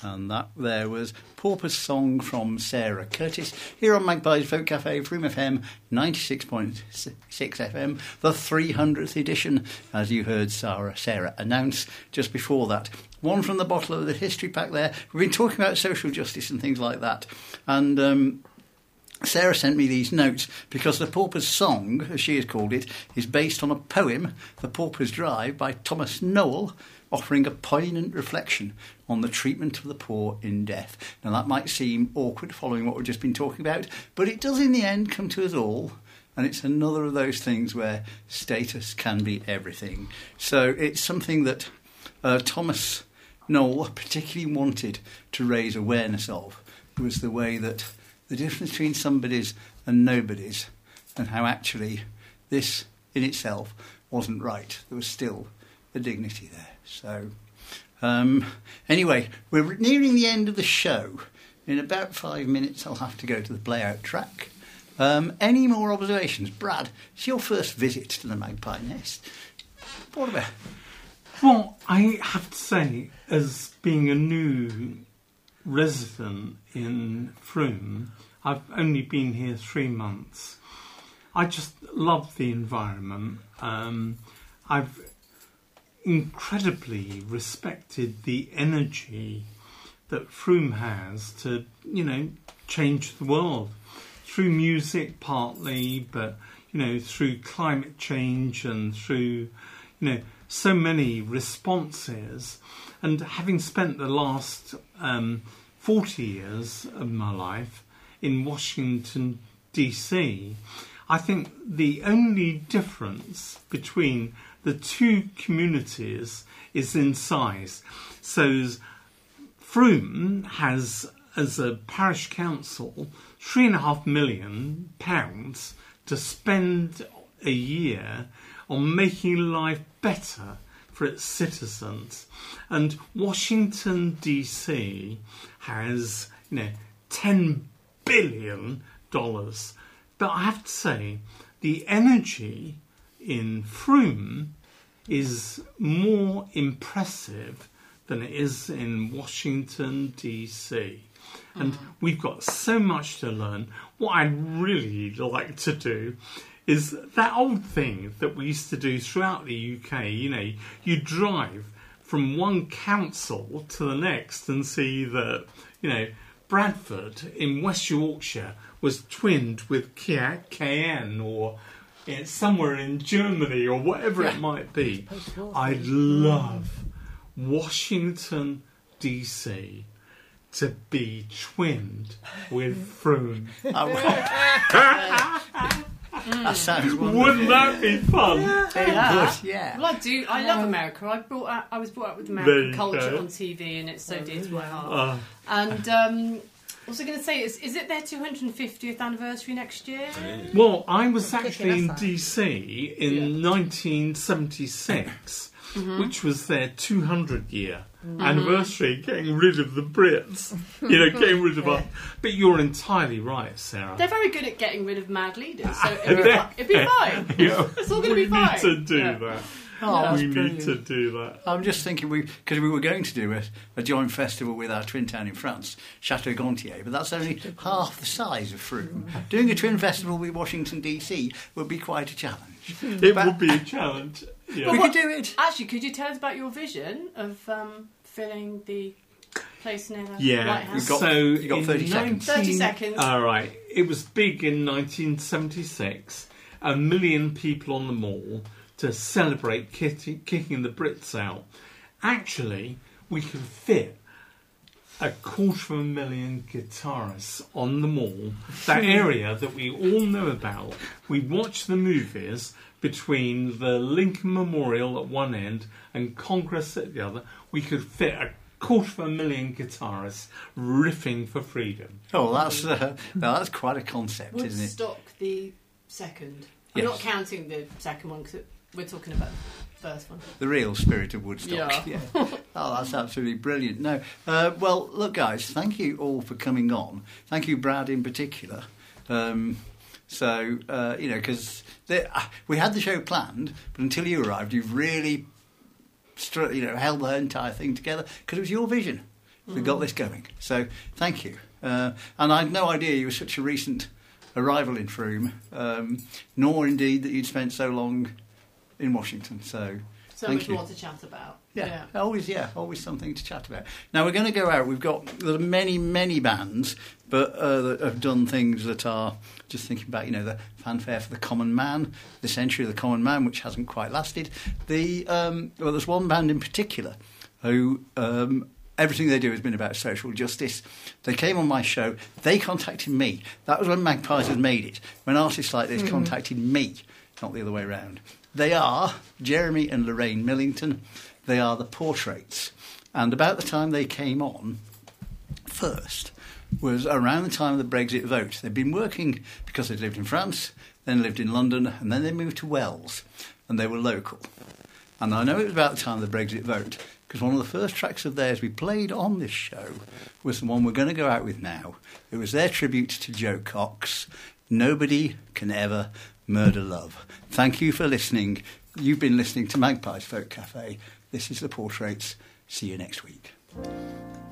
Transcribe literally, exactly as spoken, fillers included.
And that there was Pauper's Song from Sarah Curtis here on Magpie's Folk Cafe, Froome F M, ninety-six point six F M, the three hundredth edition, as you heard Sarah, Sarah announce just before that. One from the bottle of the history pack there. We've been talking about social justice and things like that. And um, Sarah sent me these notes because the Pauper's Song, as she has called it, is based on a poem, The Pauper's Drive, by Thomas Noel, offering a poignant reflection on the treatment of the poor in death. Now, that might seem awkward following what we've just been talking about, but it does in the end come to us all, and it's another of those things where status can be everything. So it's something that uh, Thomas Noel particularly wanted to raise awareness of, was the way that the difference between somebody's and nobody's, and how actually this in itself wasn't right. There was still a dignity there. So, um, anyway, we're nearing the end of the show. In about five minutes, I'll have to go to the play-out track. Um, any more observations? Brad, it's your first visit to the Magpie Nest. What about? Well, I have to say, as being a new resident in Froome, I've only been here three months. I just love the environment. Um, I've incredibly respected the energy that Froome has to, you know, change the world through music partly, but, you know, through climate change and through, you know, so many responses. And having spent the last um, forty years of my life in Washington, D C, I think the only difference between the two communities is in size. So Froome has, as a parish council, three and a half million pounds to spend a year on making life better for its citizens. And Washington, D C has, you know, ten billion dollars. But I have to say, the energy in Froome is more impressive than it is in Washington, D C. And mm-hmm. we've got so much to learn. What I'd really like to do is that old thing that we used to do throughout the U K. You know, you drive from one council to the next and see that, you know, Bradford in West Yorkshire was twinned with Cayenne, or it's somewhere in Germany, or whatever yeah. it might be. I'd love Washington, D C to be twinned with Froome. That sounds wonderful. Wouldn't that be fun? Yeah. Yeah. Would, yeah. Well, I do. I love America. I brought. Up, I was brought up with American culture go. on T V, and it's so dear to my heart. Uh. And um, what was I going to say? Is is it their two hundred fiftieth anniversary next year? Well, I was actually in D C in yeah. nineteen seventy-six, mm-hmm. which was their two hundred year. Mm-hmm. anniversary, getting rid of the Brits, you know, getting rid of us. But you're entirely right, Sarah. They're very good at getting rid of mad leaders, so it'll be, fi- it'll be fine. Yeah, it's all going to be fine. We need to do yeah. that. Oh, we brilliant. need to do that. I'm just thinking, we because we were going to do a, a joint festival with our twin town in France, Chateau Gontier, but that's only half the size of Froome. Doing a twin festival with Washington, D C would be quite a challenge. It but, would be a challenge. Yeah. We what, could do it. Actually, could you tell us about your vision of um, filling the place near the yeah. White House? You've got, so you've got thirty seconds. thirty seconds. All right. It was big in nineteen seventy-six. A million people on the mall to celebrate kicking, kicking the Brits out. Actually, we could fit a quarter of a million guitarists on the mall, that area that we all know about. We watch the movies between the Lincoln Memorial at one end and Congress at the other. We could fit a quarter of a million guitarists riffing for freedom. Oh, that's uh, no, that's quite a concept, Woodstock, isn't it? Woodstock the second. I'm Yes. not counting the second one because we're talking about the first one. The real spirit of Woodstock. Yeah. yeah. Oh, that's absolutely brilliant. No, uh, well, look, guys, thank you all for coming on. Thank you, Brad, in particular. Um, so, uh, you know, because uh, we had the show planned, but until you arrived, you've really, stru- you know, held the entire thing together because it was your vision. that got this going. So thank you. Uh, and I had no idea you were such a recent arrival in Frome, um, nor indeed that you'd spent so long in Washington. So, so thank much you. more to chat about. Yeah, yeah, always, yeah, always something to chat about. Now we're going to go out. We've got there are many, many bands, but uh, that have done things that are just thinking about, you know, the fanfare for the Common Man, the Century of the Common Man, which hasn't quite lasted. The um, well, there's one band in particular who. Um, Everything they do has been about social justice. They came on my show. They contacted me. That was when Magpies had made it. When artists like this mm. contacted me, not the other way around. They are Jeremy and Lorraine Millington. They are the Portraits. And about the time they came on first was around the time of the Brexit vote. They'd been working because they'd lived in France, then lived in London, and then they moved to Wells. And they were local. And I know it was about the time of the Brexit vote, because one of the first tracks of theirs we played on this show was the one we're going to go out with now. It was their tribute to Joe Cox, Nobody Can Ever Murder Love. Thank you for listening. You've been listening to Magpies Folk Cafe. This is The Portraits. See you next week.